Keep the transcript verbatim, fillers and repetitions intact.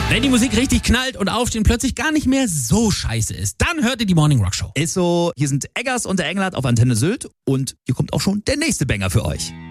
Wenn die Musik richtig knallt und Aufstehen plötzlich gar nicht mehr so scheiße ist, dann hört ihr die Morning Rock Show. Ist so, hier sind Eggers und der Engelhardt auf Antenne Sylt und hier kommt auch schon der nächste Banger für euch.